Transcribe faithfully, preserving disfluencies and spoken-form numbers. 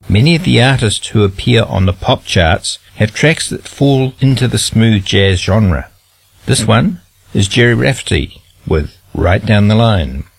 Many of the artists who appear on the pop charts have tracks that fall into the smooth jazz genre. This one is Gerry Rafferty with Right Down the Line.